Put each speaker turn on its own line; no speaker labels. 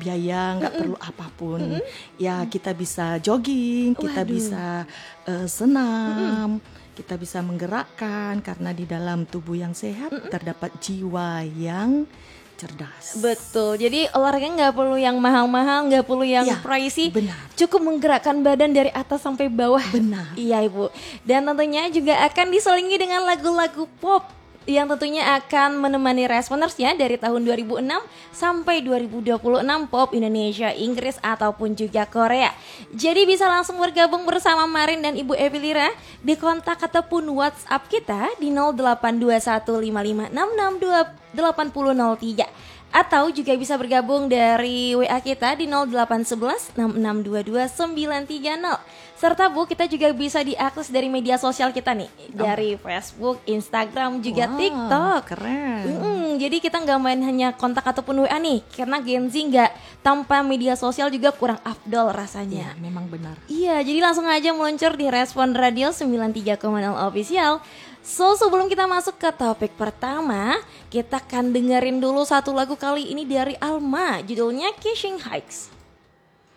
biaya, nggak perlu apapun. Ya kita bisa jogging, kita bisa senam, kita bisa menggerakkan karena di dalam tubuh yang sehat terdapat jiwa yang cerdas.
Betul, jadi olahraga nggak perlu yang mahal-mahal, nggak perlu yang pricey,
benar.
Cukup menggerakkan badan dari atas sampai bawah.
Benar.
Iya Ibu. Dan tentunya juga akan diselingi dengan lagu-lagu pop yang tentunya akan menemani responersnya dari tahun 2006 sampai 2026 pop Indonesia, Inggris ataupun juga Korea. Jadi bisa langsung bergabung bersama Marin dan Ibu Evelira di kontak ataupun WhatsApp kita di 082155668003 atau juga bisa bergabung dari WA kita di 08116622 930. Serta Bu, kita juga bisa diakses dari media sosial kita nih, dari Facebook, Instagram, juga TikTok.
Keren.
Jadi kita nggak main hanya kontak ataupun WA nih, karena Gen Z nggak tanpa media sosial juga kurang afdol rasanya.
Iya, memang benar.
Iya, jadi langsung aja meluncur di Respon Radio 93,0 Official. So, sebelum kita masuk ke topik pertama, kita akan dengerin dulu satu lagu kali ini dari Alma, judulnya Kissing Hikes.